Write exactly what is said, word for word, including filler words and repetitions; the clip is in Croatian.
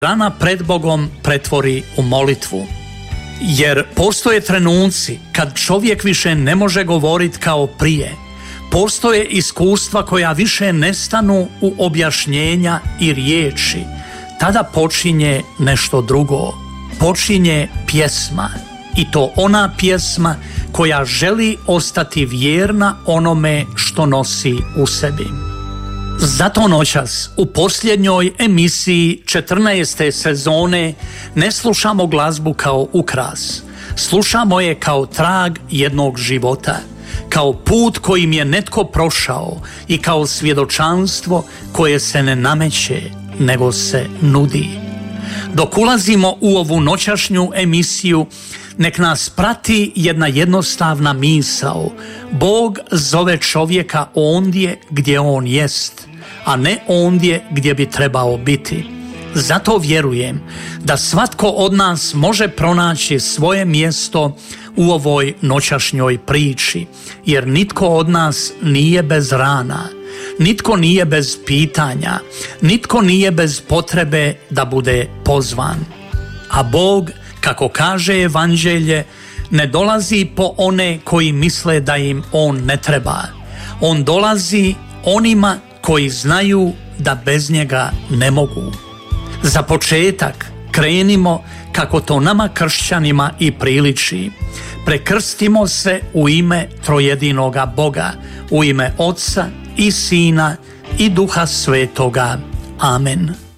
rana pred Bogom pretvori u molitvu. Jer postoje trenuci kad čovjek više ne može govoriti kao prije. Postoje iskustva koja više ne stanu u objašnjenja i riječi. Tada počinje nešto drugo. Počinje pjesma. I to ona pjesma koja želi ostati vjerna onome što nosi u sebi. Zato noćas u posljednjoj emisiji četrnaeste sezone ne slušamo glazbu kao ukras. Slušamo je kao trag jednog života, kao put kojim je netko prošao i kao svjedočanstvo koje se ne nameće, nego se nudi. Dok ulazimo u ovu noćašnju emisiju, nek nas prati jedna jednostavna misao. Bog zove čovjeka ondje gdje on jest, a ne ondje gdje bi trebao biti. Zato vjerujem da svatko od nas može pronaći svoje mjesto u ovoj noćašnjoj priči, jer nitko od nas nije bez rana, nitko nije bez pitanja, nitko nije bez potrebe da bude pozvan. A Bog, kako kaže Evanđelje, ne dolazi po one koji misle da im On ne treba. On dolazi onima koji znaju da bez njega ne mogu. Za početak krenimo kako to nama kršćanima i priliči. Prekrstimo se u ime trojedinoga Boga, u ime Oca i Sina i Duha Svetoga. Amen.